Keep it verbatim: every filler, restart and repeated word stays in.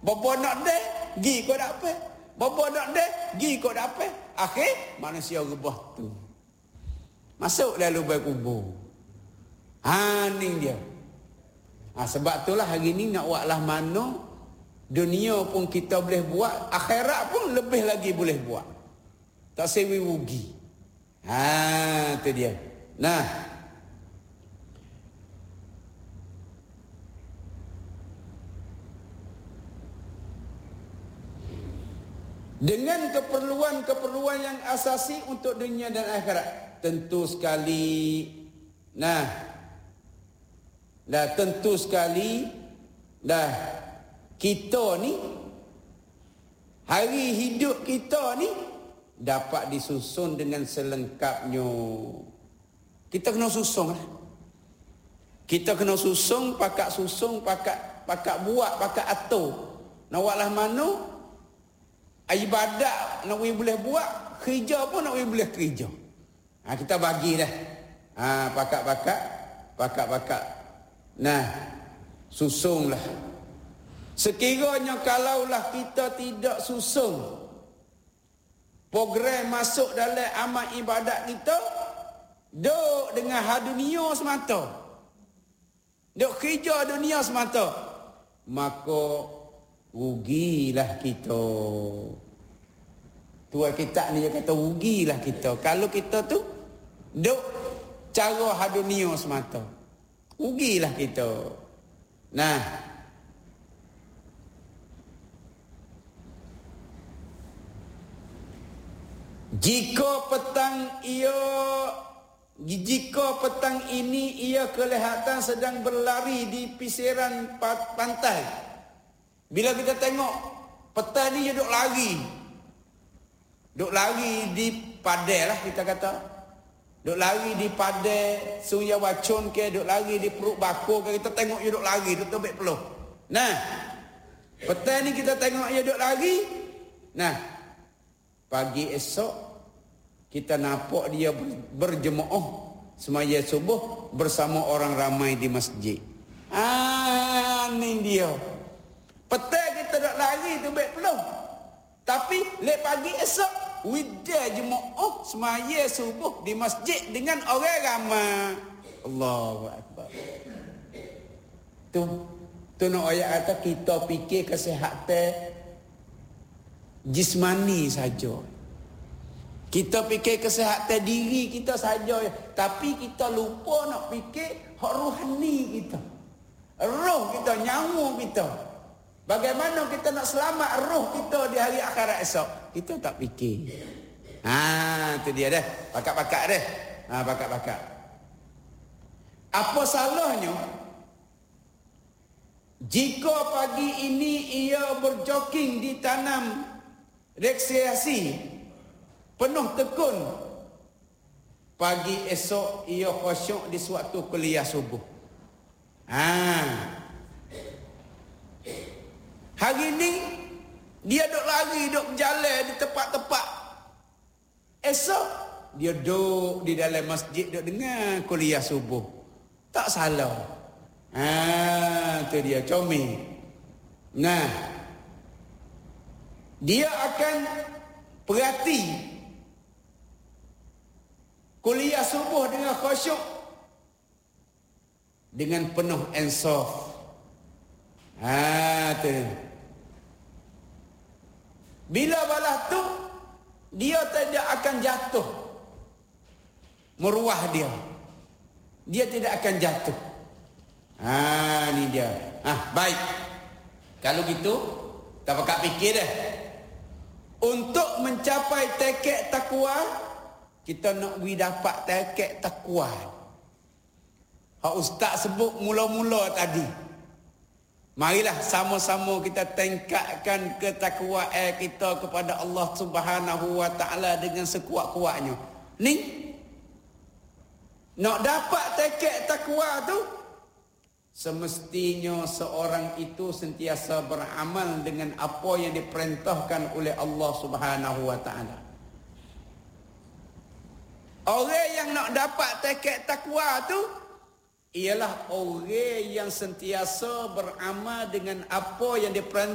Bapa nak deh, gi kau dapat. Bapa nak deh, gi kau dapat. Akhir manusia rebah tu. Masuk dalam lubang kubur. Ha ni dia. Ha, sebab itulah hari ni nak buatlah mana dunia pun kita boleh buat, akhirat pun lebih lagi boleh buat. Tak sewi rugi. Ha tu dia. Nah, dengan keperluan-keperluan yang asasi untuk dunia dan akhirat, tentu sekali. Nah, dah tentu sekali dah kita ni, hari hidup kita ni dapat disusun dengan selengkapnya. Kita kena susun lah. Kita kena susun, pakak susun, pakak pakak buat, pakak atur. Nak buatlah mana ibadat nak boleh buat, kerja pun nak boleh kerja. Ha, kita bagi dah. Ha, pakak-pakak, pakak-pakak. Nah, susunlah. Sekiranya kalaulah kita tidak susun program masuk dalam amal ibadat kita, duk dengan hal dunia semata, duk kerja dunia semata, maka rugilah kita. Tuan kita ni dia kata rugilah kita. Kalau kita tu duk cara hal dunia semata, rugilah kita. Nah, jika petang ia jika petang ini ia kelihatan sedang berlari di pisiran pantai. Bila kita tengok petang ni dia duk lari. Duk lari di padai lah kita kata. Duk lari di padai Surya Wacun ke, duk lari di Perut Bakor ke, kita tengok dia duk lari, duk tebik peluh. Nah, petang ni kita tengok dia duk lari. Nah, pagi esok kita nampak dia berjemaah semaya subuh bersama orang ramai di masjid. Ah, ni dia. Petang kita dak lari tu baik peluh. Tapi lek pagi esok wida jemaah semaya subuh di masjid dengan orang ramai. Allahu akbar. Tu tu nak ayat kata kita fikir kesihatan jismani saja. Kita fikir kesihatan diri kita saja, tapi kita lupa nak fikir hak rohani kita. Roh kita, nyawa kita. Bagaimana kita nak selamat roh kita di hari akhirat esok? Kita tak fikir. Ha, tu dia dah. Pakak-pakak dah. Ha, pakak-pakak. Apa salahnya jika pagi ini ia berjogging di tanam rekreasi penuh tekun, pagi esok ia khusyuk di suatu kuliah subuh. Ha. Hari ni dia duk lari, duk berjalan di tempat-tempat. Esok dia duduk di dalam masjid, duk dengar kuliah subuh. Tak salah. Ha, tu dia comel. Nah, dia akan perhati kuliah subuh dengan khusyuk, dengan penuh insaf. Ha, tu. Bila balas tu, dia tidak akan jatuh meruah dia. Dia tidak akan jatuh. Ha, ni dia. Ah, baik. Kalau gitu, tak pakak fikir dah. Untuk mencapai tekad takwa, kita nak we dapat tekad takwa. Hak ustaz sebut mula-mula tadi. Marilah sama-sama kita tingkatkan ketakwaan kita kepada Allah Subhanahu wa taala dengan sekuat-kuatnya. Ni nak dapat tekad takwa tu, semestinya seorang itu sentiasa beramal dengan apa yang diperintahkan oleh Allah Subhanahu wa taala. Orang yang nak dapat tekad takwa tu ialah orang yang sentiasa beramal dengan apa yang diperintahkan